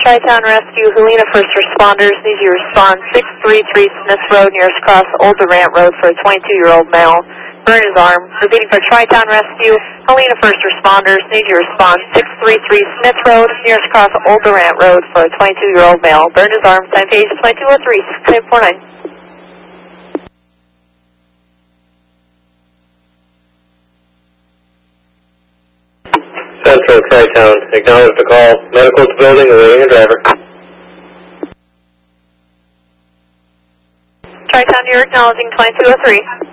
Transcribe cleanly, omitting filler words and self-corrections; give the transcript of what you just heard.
Tri-Town Rescue, Helena First Responders, need you to respond 633 Smith Road, nearest cross Old Durant Road for a 22-year-old male. Burn his arm. Repeating for Tri-Town Rescue, Helena First Responders, need you to respond 633 Smith Road, nearest cross Old Durant Road for a 22-year-old male. Burn his arm. Time page 2203, 6849. Central Tri-Town, acknowledge the call. Medical to building, awaiting a driver. Tri-Town, you're acknowledging 2203.